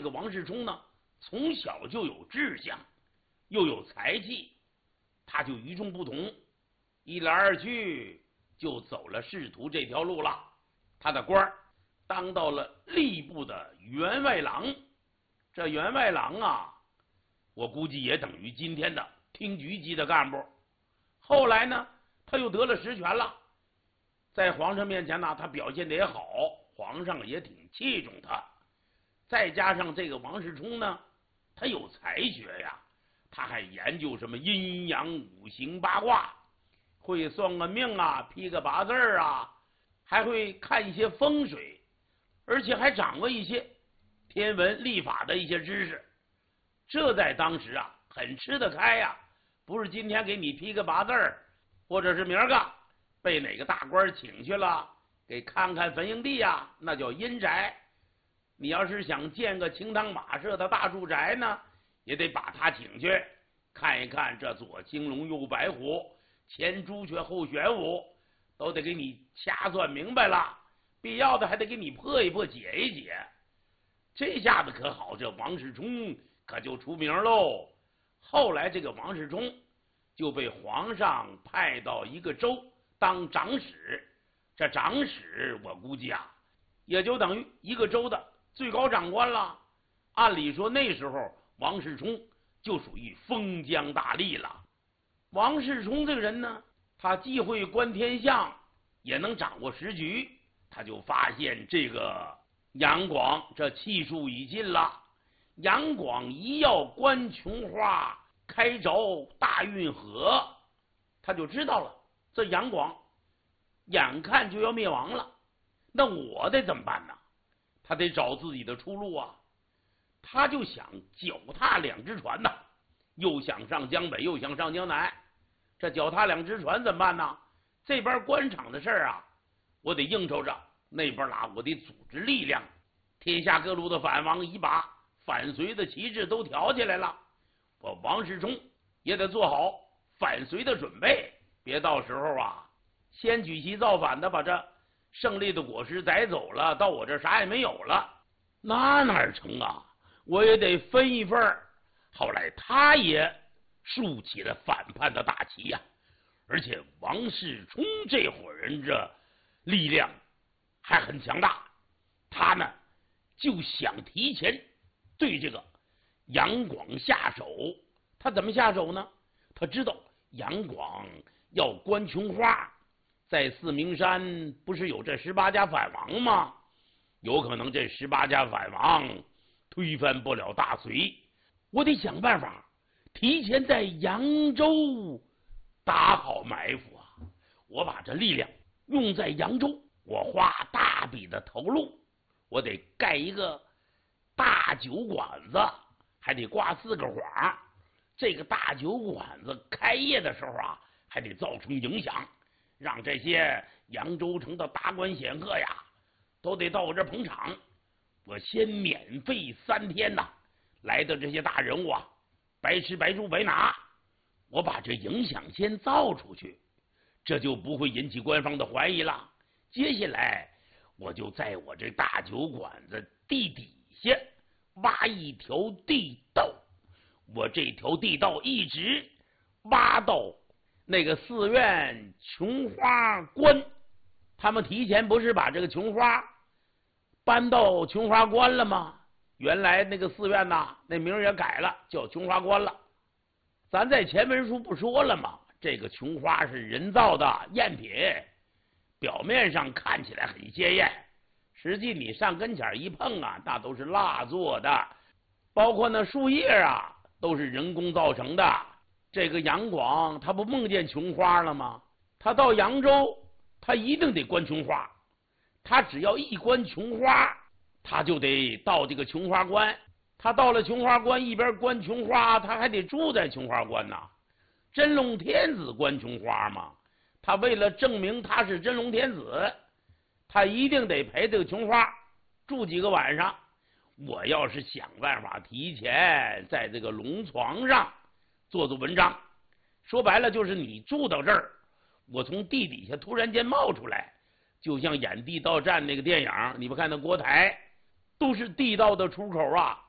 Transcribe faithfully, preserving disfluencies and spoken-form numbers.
这个王世充呢，从小就有志向，又有才气，他就与众不同，一来二去就走了仕途这条路了。他的官儿当到了吏部的员外郎，这员外郎啊，我估计也等于今天的厅局级的干部。后来呢，他又得了实权了，在皇上面前呢，他表现得也好，皇上也挺器重他。再加上这个王世充呢，他有才学呀，他还研究什么阴阳五行八卦，会算个命啊，批个八字啊，还会看一些风水，而且还掌握一些天文历法的一些知识。这在当时啊，很吃得开呀。不是今天给你批个八字，或者是明儿个被哪个大官请去了，给看看坟营地呀，那叫阴宅。你要是想建个清汤马舍的大住宅呢，也得把他请去看一看，这左青龙右白虎，前朱雀后玄武，都得给你掐算明白了，必要的还得给你破一破解一解。这下子可好，这王世充可就出名喽。后来这个王世充就被皇上派到一个州当长史，这长史我估计啊，也就等于一个州的最高长官了。按理说那时候王世充就属于封疆大吏了。王世充这个人呢，他既会观天象，也能掌握时局。他就发现这个杨广这气数已尽了，杨广一要观琼花，开凿大运河，他就知道了这杨广眼看就要灭亡了，那我得怎么办呢？他得找自己的出路啊。他就想脚踏两只船呐，又想上江北，又想上江南。这脚踏两只船怎么办呢？这边官场的事儿啊，我得应酬着；那边啦，我得组织力量。天下各路的反王已把反隋的旗帜都挑起来了，我王世充也得做好反隋的准备，别到时候啊，先举旗造反的把这胜利的果实摘走了，到我这啥也没有了，那哪成啊？我也得分一份。后来他也竖起了反叛的大旗呀、啊，而且王世充这伙人这力量还很强大，他呢就想提前对这个杨广下手。他怎么下手呢？他知道杨广要观琼花，在四明山不是有这十八家反王吗？有可能这十八家反王推翻不了大隋，我得想办法提前在扬州打好埋伏啊！我把这力量用在扬州，我花大笔的投入，我得盖一个大酒馆子，还得挂四个幌。这个大酒馆子开业的时候啊，还得造成影响，让这些扬州城的达官显赫呀，都得到我这捧场。我先免费三天呐，来的这些大人物啊，白吃白住白拿。我把这影响先造出去，这就不会引起官方的怀疑了。接下来我就在我这大酒馆子地底下挖一条地道，我这条地道一直挖到那个寺院琼花关。他们提前不是把这个琼花搬到琼花关了吗？原来那个寺院呐，那名也改了，叫琼花关了。咱在前文书不说了吗？这个琼花是人造的赝品，表面上看起来很鲜艳，实际你上跟前一碰啊，那都是蜡做的，包括那树叶啊，都是人工造成的。这个杨广他不梦见琼花了吗？他到扬州，他一定得观琼花。他只要一观琼花，他就得到这个琼花关。他到了琼花关，一边观琼花，他还得住在琼花关呐。真龙天子观琼花嘛，他为了证明他是真龙天子，他一定得陪这个琼花住几个晚上。我要是想办法提前在这个龙床上做做文章，说白了就是你住到这儿，我从地底下突然间冒出来，就像演地道战那个电影，你们看那国台都是地道的出口啊，